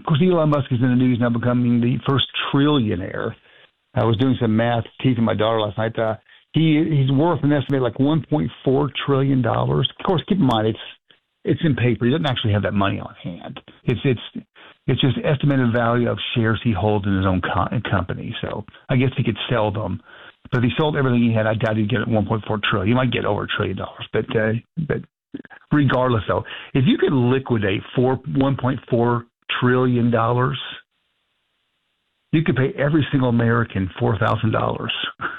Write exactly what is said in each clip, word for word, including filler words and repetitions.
of course, Elon Musk is in the news now, becoming the first trillionaire. I was doing some math, teasing my daughter last night. Uh, he he's worth an estimated like one point four trillion dollars. Of course, keep in mind it's it's in paper. He doesn't actually have that money on hand. It's it's it's just estimated value of shares he holds in his own co- company. So I guess he could sell them. But if he sold everything he had, I doubt he'd get it one point four trillion. He might get over a trillion dollars. But uh, but regardless, though, if you could liquidate four one point four trillion dollars, you could pay every single American four thousand dollars.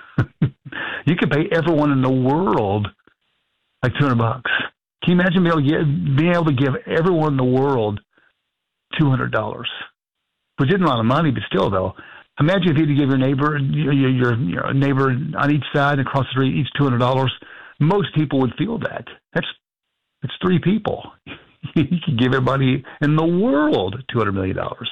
You could pay everyone in the world like two hundred bucks. Can you imagine being able to give, being able to give everyone in the world two hundred dollars? Which isn't a lot of money, but still, though. Imagine if you had to give your neighbor, your, your, your neighbor on each side across the street, each two hundred dollars. Most people would feel that. That's that's three people. You could give everybody in the world two hundred million dollars.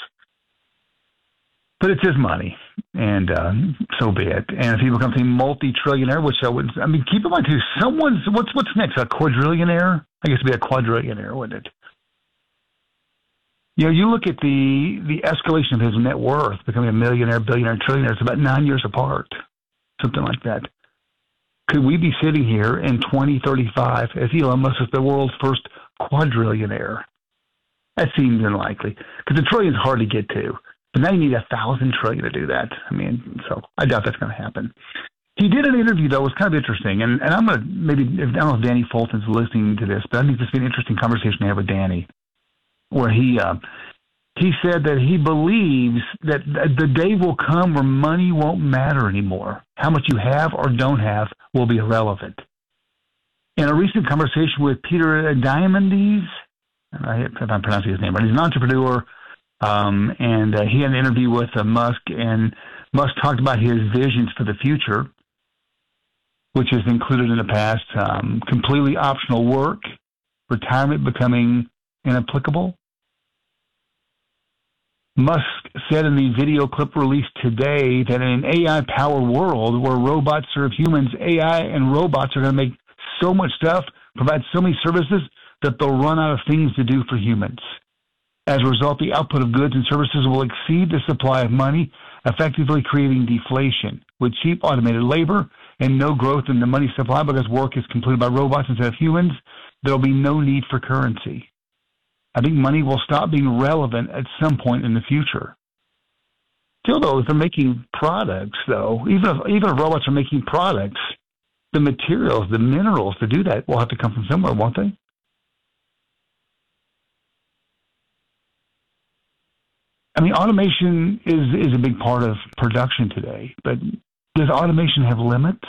But it's his money, and uh, so be it. And if he becomes a multi-trillionaire, which I would, I mean, keep in mind too, someone's, what's what's next? A quadrillionaire? I guess it'd be a quadrillionaire, wouldn't it? You know, you look at the the escalation of his net worth, becoming a millionaire, billionaire, trillionaire. It's about nine years apart, something like that. Could we be sitting here in twenty thirty-five as Elon Musk is the world's first quadrillionaire? That seems unlikely because a trillion is hard to get to. But now you need a thousand trillion to do that. I mean, so I doubt that's going to happen. He did an interview, though. It was kind of interesting. And, and I'm going to maybe, I don't know if Danny Fulton's listening to this, but I think this would be an interesting conversation to have with Danny, where he uh, he said that he believes that the day will come where money won't matter anymore. How much you have or don't have will be irrelevant. In a recent conversation with Peter Diamandis, if I'm pronouncing his name right, he's an entrepreneur, um, and uh, he had an interview with uh, Musk, and Musk talked about his visions for the future, which has included in the past um, completely optional work, retirement becoming inapplicable. Musk said in the video clip released today that in an A I-powered world where robots serve humans, A I and robots are going to make so much stuff, provide so many services, that they'll run out of things to do for humans. As a result, the output of goods and services will exceed the supply of money, effectively creating deflation. With cheap automated labor and no growth in the money supply because work is completed by robots instead of humans, there will be no need for currency. I think money will stop being relevant at some point in the future. Still, though, if they're making products, though, even if, even if robots are making products, the materials, the minerals to do that will have to come from somewhere, won't they? I mean, automation is, is a big part of production today, but does automation have limits?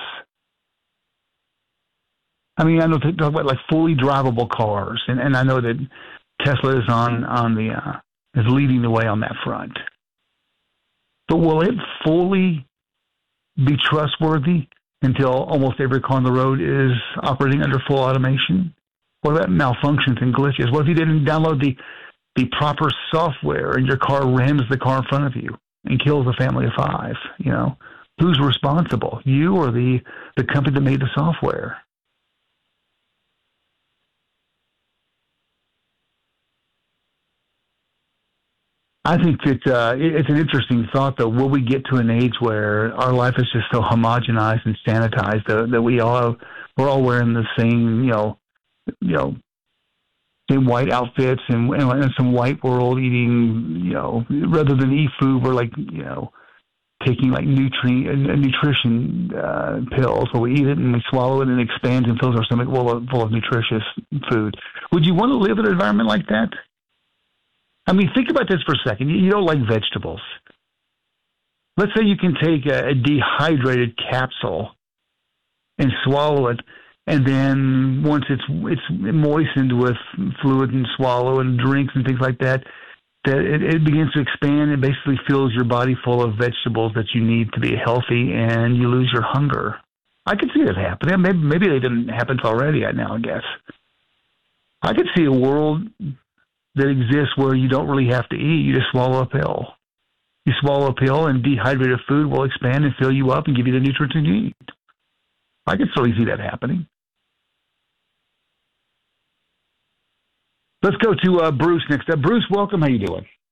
I mean, I know they talk about like fully drivable cars, and, and I know that Tesla is on, on the uh, is leading the way on that front. But will it fully be trustworthy until almost every car on the road is operating under full automation? What about malfunctions and glitches? What if you didn't download the the proper software and your car rams the car in front of you and kills a family of five? You know, who's responsible? You or the, the company that made the software? I think that uh, it, it's an interesting thought, though. Will we get to an age where our life is just so homogenized and sanitized that, that we all have, we're all wearing the same, you know, you know, same white outfits and, and in some white world eating, you know, rather than eat food, we're like, you know, taking like nutri- uh, nutrition uh, pills where we eat it and we swallow it and it expands and fills our stomach full of, full of nutritious food. Would you want to live in an environment like that? I mean, think about this for a second. You, you don't like vegetables. Let's say you can take a, a dehydrated capsule and swallow it, and then once it's it's moistened with fluid and swallow and drinks and things like that, that it, it begins to expand and basically fills your body full of vegetables that you need to be healthy, and you lose your hunger. I could see that happening. Maybe maybe they didn't happen already. Now I guess I could see a world that exists where you don't really have to eat. You just swallow a pill. You swallow a pill, and dehydrated food will expand and fill you up and give you the nutrients you need. I could certainly see that happening. Let's go to uh, Bruce next up. Bruce, welcome. How you doing?